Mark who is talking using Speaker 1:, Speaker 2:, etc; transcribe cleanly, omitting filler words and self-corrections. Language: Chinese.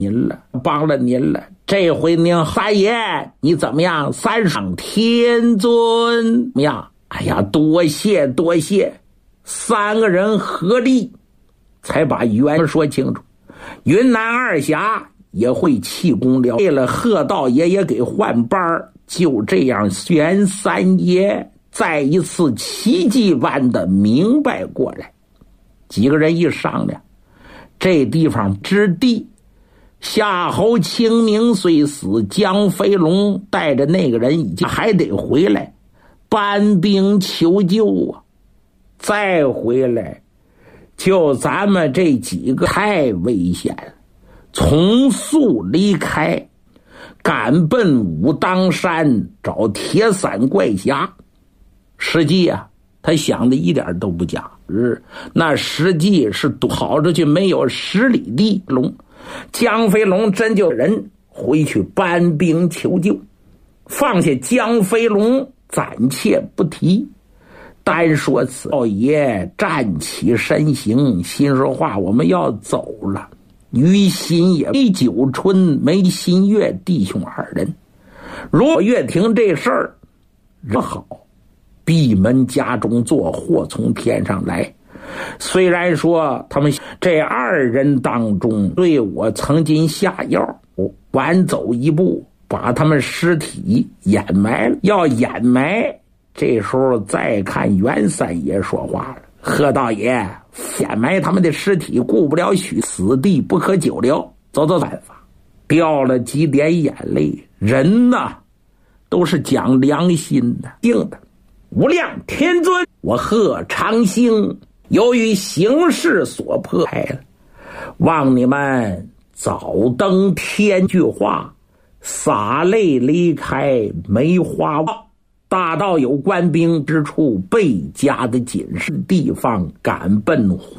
Speaker 1: 您了，帮了您了。这回您三爷，你怎么样？三上天尊怎么样？哎呀，多谢多谢！三个人合力，才把原说清楚。云南二侠也会气功了，为了贺道爷也给换班，就这样，玄三爷再一次奇迹般的明白过来。几个人一商量，这地方之地，夏侯清明虽死，江飞龙带着那个人已经还得回来搬兵求救啊！再回来，就咱们这几个太危险了，从速离开，赶奔武当山找铁伞怪侠。实际啊，他想的一点都不假，那实际是跑出去没有10里地龙。江飞龙真就人回去搬兵求救，放下江飞龙暂且不提，单说此老爷站起身形，心说话，我们要走了。于心也没九春没新月弟兄2人，若月亭这事儿人好，闭门家中坐，祸从天上来。虽然说他们这2人当中对我曾经下药，晚走一步把他们尸体掩埋了。要掩埋，这时候再看袁三爷说话了，贺道爷，掩埋他们的尸体顾不了许，死地不可久留，走走办法。掉了几点眼泪，人呐都是讲良心的，定的。无量天尊，我贺长兴由于形势所迫害了，望你们早登天句话，洒泪离开梅花望。大到有官兵之处，倍加的谨慎，地方赶奔